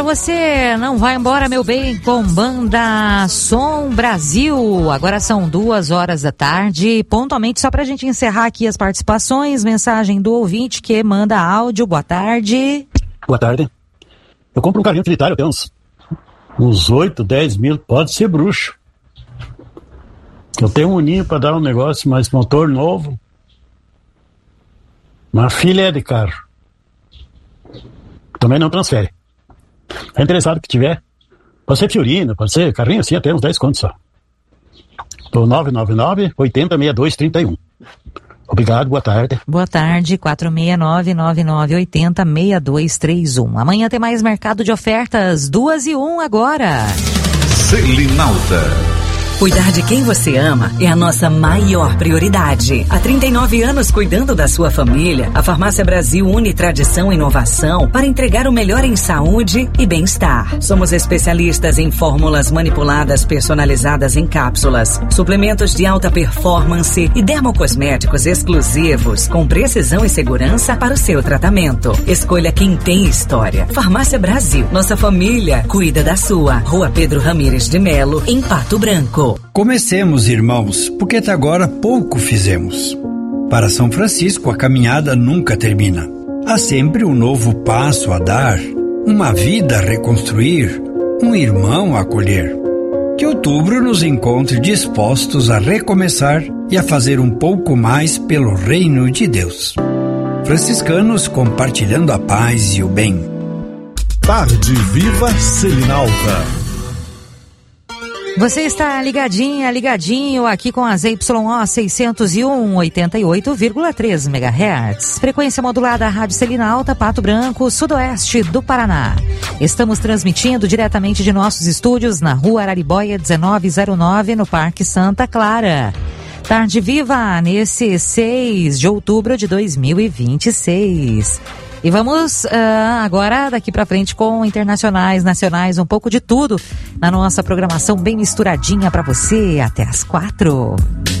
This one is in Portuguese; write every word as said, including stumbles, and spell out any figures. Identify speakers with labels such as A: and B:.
A: você não vai embora, meu bem, com Banda Som Brasil. Agora são duas horas da tarde, pontualmente, só pra gente encerrar aqui as participações, mensagem do ouvinte que manda áudio. Boa tarde.
B: Boa tarde. Eu compro um carrinho utilitário, tem uns, uns oito, dez mil, pode ser bruxo. Eu tenho um uninho pra dar um negócio, mas motor novo. Uma filha de carro. Também não transfere. É interessado que tiver. Pode ser Fiorino, pode ser carrinho assim, até uns dez contos só. Tô nove nove nove, oito zero, seis dois três um. Obrigado, boa tarde.
A: Boa tarde, quatro seis nove, nove nove oito zero, seis dois três um. Amanhã tem mais mercado de ofertas, duas e um agora.
C: Selinalta.
D: Cuidar de quem você ama é a nossa maior prioridade. Há trinta e nove anos cuidando da sua família, a Farmácia Brasil une tradição e inovação para entregar o melhor em saúde e bem-estar. Somos especialistas em fórmulas manipuladas personalizadas em cápsulas, suplementos de alta performance e dermocosméticos exclusivos com precisão e segurança para o seu tratamento. Escolha quem tem história. Farmácia Brasil, nossa família cuida da sua. Rua Pedro Ramires de Melo, em Pato Branco.
E: Comecemos, irmãos, porque até agora pouco fizemos. Para São Francisco, a caminhada nunca termina. Há sempre um novo passo a dar, uma vida a reconstruir, um irmão a acolher. Que outubro nos encontre dispostos a recomeçar e a fazer um pouco mais pelo reino de Deus. Franciscanos compartilhando a paz e o bem.
C: Tarde Viva Selinalta.
A: Você está ligadinha, ligadinho aqui com a Z Y O seiscentos e um, oitenta e oito vírgula três megahertz. Frequência modulada Rádio Selinalta, Pato Branco, sudoeste do Paraná. Estamos transmitindo diretamente de nossos estúdios na Rua Araribóia dezenove zero nove, no Parque Santa Clara. Tarde Viva, nesse seis de outubro de dois mil e vinte e seis. E vamos uh, agora daqui pra frente com internacionais, nacionais, um pouco de tudo na nossa programação bem misturadinha pra você até as quatro.